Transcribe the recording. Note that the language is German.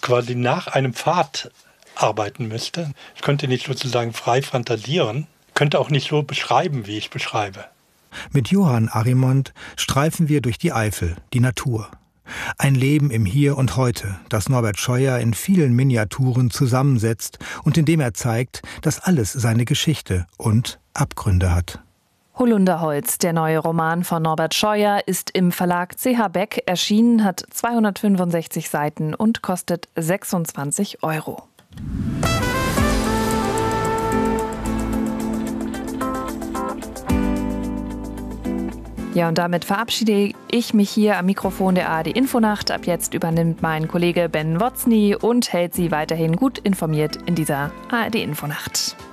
quasi nach einem Pfad arbeiten müsste. Ich könnte nicht sozusagen frei fantasieren, könnte auch nicht so beschreiben, wie ich beschreibe. Mit Johann Arimont streifen wir durch die Eifel, die Natur. Ein Leben im Hier und Heute, das Norbert Scheuer in vielen Miniaturen zusammensetzt und in dem er zeigt, dass alles seine Geschichte und Abgründe hat. Holunderholz, der neue Roman von Norbert Scheuer, ist im Verlag CH Beck erschienen, hat 265 Seiten und kostet 26 €. Ja, und damit verabschiede ich mich hier am Mikrofon der ARD Infonacht. Ab jetzt übernimmt mein Kollege Ben Wotzny und hält Sie weiterhin gut informiert in dieser ARD Infonacht.